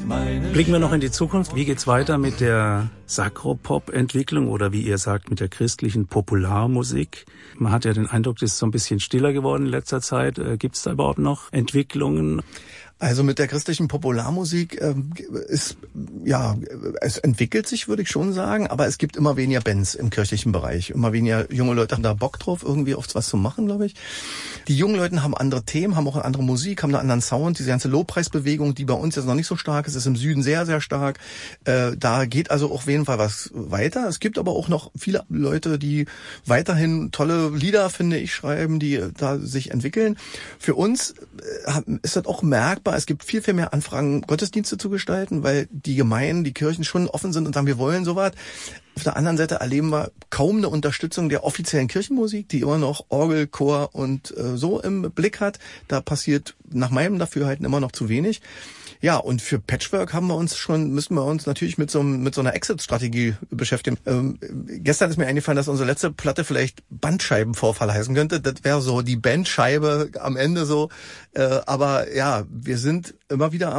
Blicken wir noch in die Zukunft. Wie geht's weiter mit der Sakropop-Entwicklung oder wie ihr sagt, mit der christlichen Popularmusik? Man hat ja den Eindruck, das ist so ein bisschen stiller geworden in letzter Zeit. Gibt's da überhaupt noch Entwicklungen? Also mit der christlichen Popularmusik es entwickelt sich, würde ich schon sagen, aber es gibt immer weniger Bands im kirchlichen Bereich. Immer weniger junge Leute haben da Bock drauf, irgendwie auf was zu machen, glaube ich. Die jungen Leute haben andere Themen, haben auch eine andere Musik, haben einen anderen Sound. Diese ganze Lobpreisbewegung, die bei uns jetzt noch nicht so stark ist, ist im Süden sehr, sehr stark. Da geht also auf jeden Fall was weiter. Es gibt aber auch noch viele Leute, die weiterhin tolle Lieder, finde ich, schreiben, die da sich entwickeln. Für uns ist das auch merkbar. Es gibt viel, viel mehr Anfragen, Gottesdienste zu gestalten, weil die Gemeinden, die Kirchen schon offen sind und sagen, wir wollen sowas. Auf der anderen Seite erleben wir kaum eine Unterstützung der offiziellen Kirchenmusik, die immer noch Orgel, Chor und so im Blick hat. Da passiert nach meinem Dafürhalten immer noch zu wenig. Ja, und für Patchwork müssen wir uns natürlich mit so einer Exit-Strategie beschäftigen. Gestern ist mir eingefallen, dass unsere letzte Platte vielleicht Bandscheibenvorfall heißen könnte. Das wäre so die Bandscheibe am Ende so. Aber ja, wir sind immer wieder